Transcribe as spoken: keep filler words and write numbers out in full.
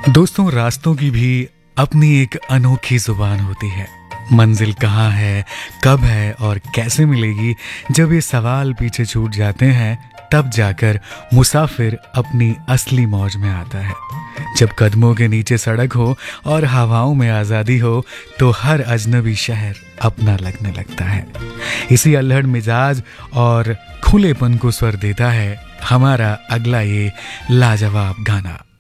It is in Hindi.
दोस्तों, रास्तों की भी अपनी एक अनोखी जुबान होती है। मंजिल कहाँ है, कब है और कैसे मिलेगी, जब ये सवाल पीछे छूट जाते हैं तब जाकर मुसाफिर अपनी असली मौज में आता है। जब कदमों के नीचे सड़क हो और हवाओं में आज़ादी हो तो हर अजनबी शहर अपना लगने लगता है। इसी अल्हड़ मिजाज और खुलेपन को स्वर देता है हमारा अगला ये लाजवाब गाना।